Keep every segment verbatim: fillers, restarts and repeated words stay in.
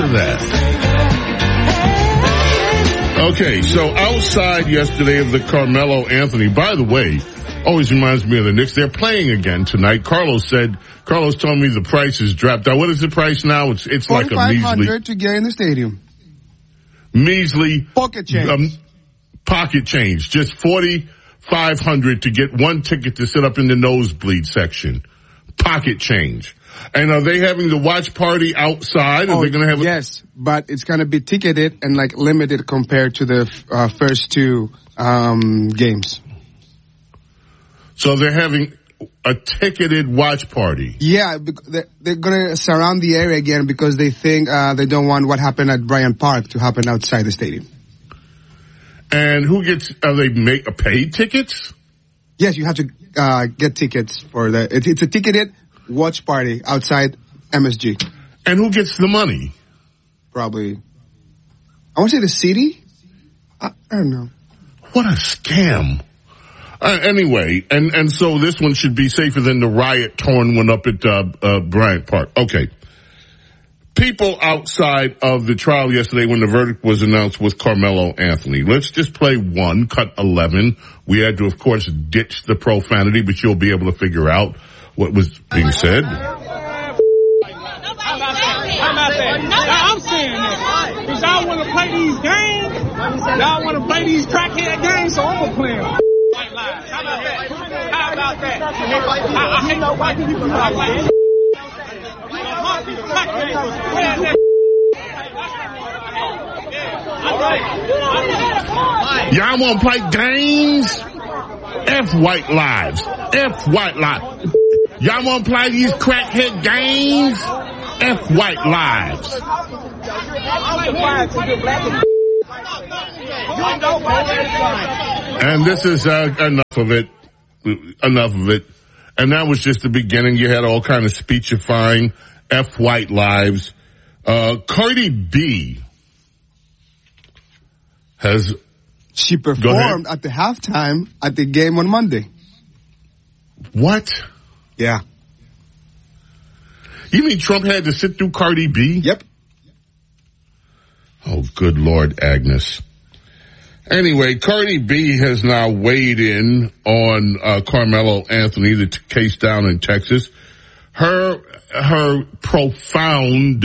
hear that. Okay, so outside yesterday of the Carmelo Anthony, by the way, always reminds me of the Knicks. They're playing again tonight. Carlos said, Carlos told me the price is dropped down. What is the price now? It's it's like a measly forty-five hundred to get in the stadium. Measly pocket change. Um, pocket change. Just forty-five hundred to get one ticket to sit up in the nosebleed section. Pocket change. And are they having the watch party outside? Are oh, they going to have? A- yes, but it's going to be ticketed and like limited compared to the uh, first two um, games. So they're having a ticketed watch party. Yeah, they're going to surround the area again because they think uh, they don't want what happened at Bryant Park to happen outside the stadium. And who gets? Are they make a paid tickets? Yes, you have to uh, get tickets for the. It, it's a ticketed watch party outside M S G. And who gets the money? Probably, I want to say the city. I, I don't know. What a scam. Uh, anyway, and, and so this one should be safer than the riot-torn one up at uh, uh, Bryant Park. Okay. People outside of the trial yesterday when the verdict was announced with Carmelo Anthony. Let's just play one, cut eleven. We had to, of course, ditch the profanity, but you'll be able to figure out what was being said. I'm saying that. Because y'all want to play these games. Y'all want to play these crackhead games, so I'm going to play them. How about that? How about that? I hate no white people like that. Y'all want to play games? F white lives. F white lives. Y'all want to play these crackhead games? F white lives. And this is uh, enough of it. Enough of it. And that was just the beginning. You had all kind of speechifying F white lives. Uh, Cardi B has... She performed at the halftime at the game on Monday. What? Yeah. You mean Trump had to sit through Cardi B? Yep. Oh, good Lord, Agnes. Anyway, Cardi B has now weighed in on uh, Carmelo Anthony, the t- case down in Texas. Her her profound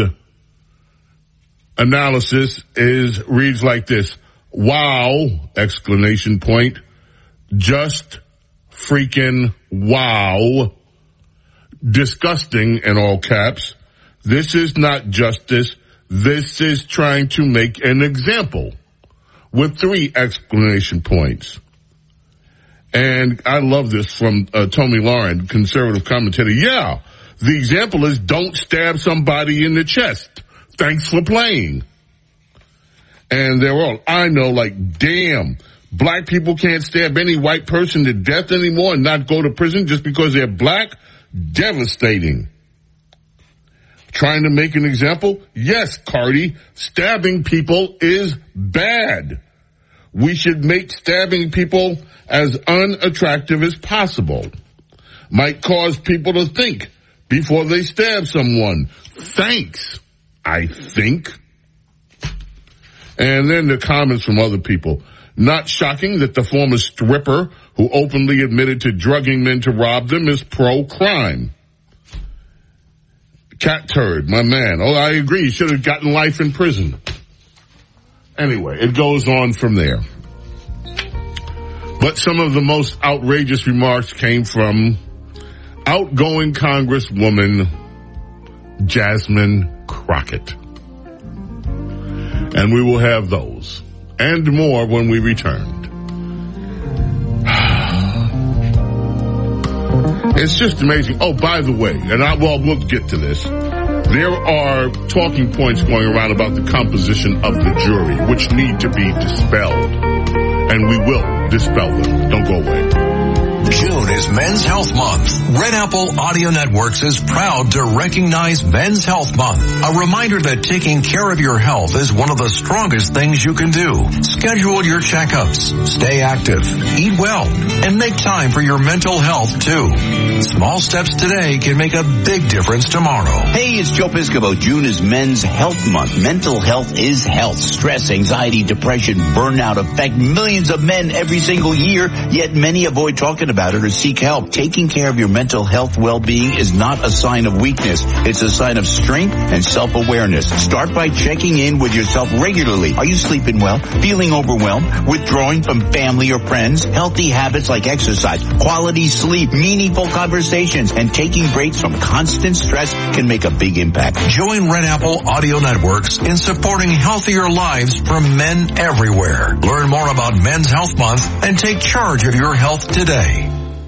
analysis is reads like this: "Wow!" Exclamation point. Just freaking wow! Disgusting in all caps. This is not justice. This is trying to make an example. With three exclamation points. And I love this from uh, Tony Lauren, conservative commentator. Yeah, the example is don't stab somebody in the chest. Thanks for playing. And they're all, I know, like, damn, black people can't stab any white person to death anymore and not go to prison just because they're black? Devastating. Trying to make an example? Yes, Cardi, stabbing people is bad. We should make stabbing people as unattractive as possible. Might cause people to think before they stab someone. Thanks, I think. And then the comments from other people. Not shocking that the former stripper who openly admitted to drugging men to rob them is pro-crime. Cat turd, my man. Oh, I agree. He should have gotten life in prison. Anyway, it goes on from there. But some of the most outrageous remarks came from outgoing Congresswoman Jasmine Crockett. And we will have those and more when we return. It's just amazing. Oh, by the way, and I, well, we'll get to this. There are talking points going around about the composition of the jury, which need to be dispelled. And we will dispel them. Don't go away. June is Men's Health Month. Red Apple Audio Networks is proud to recognize Men's Health Month. A reminder that taking care of your health is one of the strongest things you can do. Schedule your checkups, stay active, eat well, and make time for your mental health too. Small steps today can make a big difference tomorrow. Hey, it's Joe Piscopo. June is Men's Health Month. Mental health is health. Stress, anxiety, depression, burnout affect millions of men every single year, yet many avoid talking about it or seek help. Taking care of your mental health well-being is not a sign of weakness. It's a sign of strength and self-awareness. Start by checking in with yourself regularly. Are you sleeping well? Feeling overwhelmed? Withdrawing from family or friends? Healthy habits like exercise, quality sleep, meaningful conversations, and taking breaks from constant stress can make a big impact. Join Red Apple Audio Networks in supporting healthier lives for men everywhere. Learn more about Men's Health Month and take charge of your health today.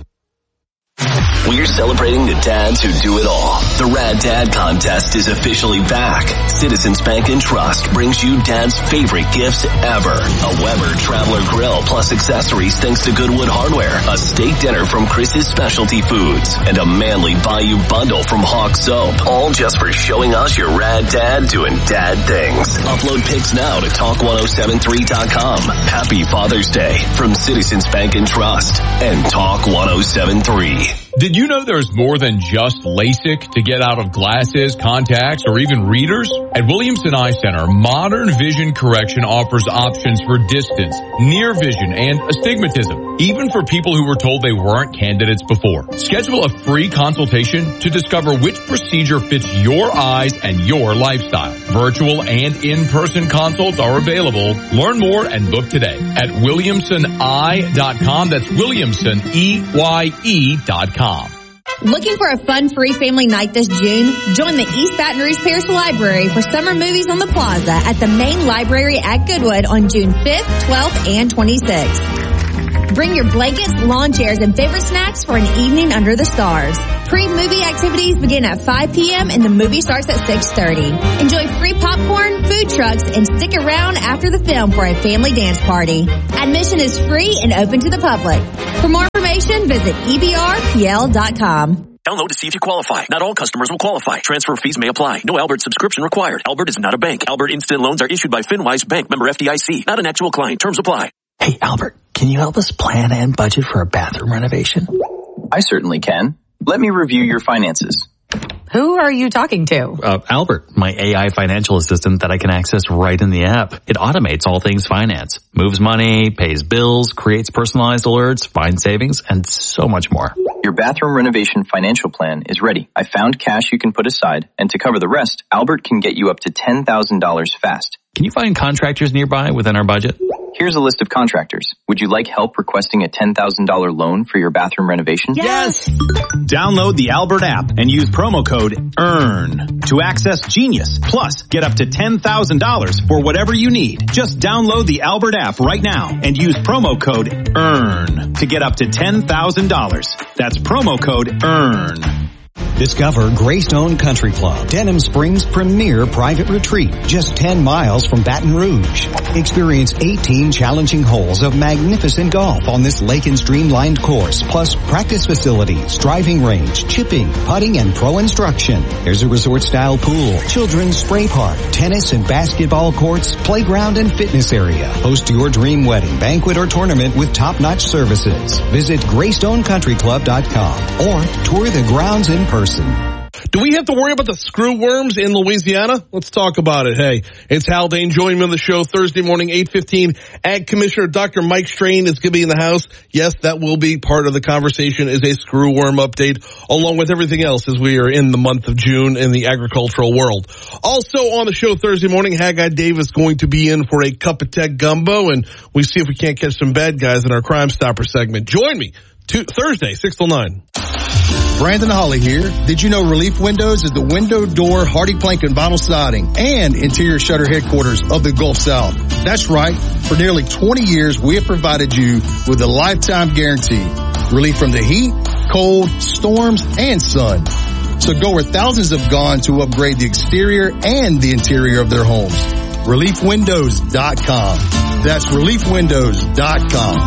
We're celebrating the dads who do it all. The Rad Dad Contest is officially back. Citizens Bank and Trust brings you Dad's favorite gifts ever. A Weber Traveler Grill plus accessories thanks to Goodwood Hardware. A steak dinner from Chris's Specialty Foods. And a Manly Bayou bundle from Hawk Soap. All just for showing us your Rad Dad doing dad things. Upload pics now to talk ten seventy-three dot com. Happy Father's Day from Citizens Bank and Trust and Talk ten seventy-three. Did you know there's more than just LASIK to get out of glasses, contacts, or even readers? At Williamson Eye Center, modern vision correction offers options for distance, near vision, and astigmatism, even for people who were told they weren't candidates before. Schedule a free consultation to discover which procedure fits your eyes and your lifestyle. Virtual and in-person consults are available. Learn more and book today at williamson eye dot com. That's Williamson, E Y E dot com. Looking for a fun, free family night this June? Join the East Baton Rouge Parish Library for summer movies on the plaza at the main library at Goodwood on June fifth, twelfth, and twenty-sixth. Bring your blankets, lawn chairs, and favorite snacks for an evening under the stars. Pre-movie activities begin at five p.m. and the movie starts at six thirty. Enjoy free popcorn, food trucks, and stick around after the film for a family dance party. Admission is free and open to the public. For more information, visit E B R P L dot com. Download to see if you qualify. Not all customers will qualify. Transfer fees may apply. No Albert subscription required. Albert is not a bank. Albert Instant Loans are issued by FinWise Bank, member F D I C. Not an actual client. Terms apply. Hey, Albert, can you help us plan and budget for a bathroom renovation? I certainly can. Let me review your finances. Who are you talking to? Uh, Albert, my A I financial assistant that I can access right in the app. It automates all things finance, moves money, pays bills, creates personalized alerts, finds savings, and so much more. Your bathroom renovation financial plan is ready. I found cash you can put aside, and to cover the rest, Albert can get you up to ten thousand dollars fast. Can you find contractors nearby within our budget? Here's a list of contractors. Would you like help requesting a ten thousand dollars loan for your bathroom renovation? Yes! Download the Albert app and use promo code EARN to access Genius. Plus, get up to ten thousand dollars for whatever you need. Just download the Albert app right now and use promo code EARN to get up to ten thousand dollars. That's promo code EARN. Discover Greystone Country Club, Denham Springs' premier private retreat, just ten miles from Baton Rouge. Experience eighteen challenging holes of magnificent golf on this lake and streamlined course, plus practice facilities, driving range, chipping, putting, and pro instruction. There's a resort-style pool, children's spray park, tennis and basketball courts, playground and fitness area. Host your dream wedding, banquet, or tournament with top-notch services. Visit greystone country club dot com or tour the grounds in person. Do we have to worry about the screw worms in Louisiana? Let's talk about it. Hey, it's Haldane. Join me on the show Thursday morning, eight fifteen. Ag Commissioner Doctor Mike Strain is going to be in the house. Yes, that will be part of the conversation, is a screw worm update, along with everything else as we are in the month of June in the agricultural world. Also on the show Thursday morning, Haggai Dave is going to be in for a cup of tech gumbo, and we see if we can't catch some bad guys in our Crime Stopper segment. Join me to Thursday, six till nine. Brandon Holly here. Did you know Relief Windows is the window, door, hardy plank, and vinyl siding and interior shutter headquarters of the Gulf South? That's right. For nearly twenty years, we have provided you with a lifetime guarantee. Relief from the heat, cold, storms, and sun. So go where thousands have gone to upgrade the exterior and the interior of their homes. relief windows dot com. That's relief windows dot com.